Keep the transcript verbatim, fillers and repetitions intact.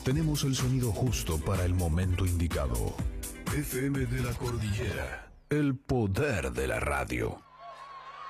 Tenemos el sonido justo para el momento indicado. F M de la Cordillera. El poder de la radio.